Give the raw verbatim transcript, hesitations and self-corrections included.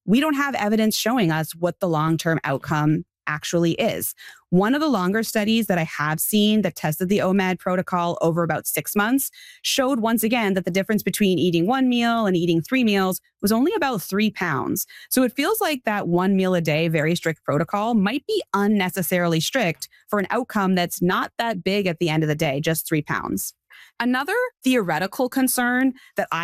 we don't have evidence showing us what the long-term outcome actually is. One of the longer studies that I have seen that tested the O M A D protocol over about six months showed once again that the difference between eating one meal and eating three meals was only about three pounds. So it feels like that one meal a day, very strict protocol might be unnecessarily strict for an outcome that's not that big at the end of the day, just three pounds. Another theoretical concern that I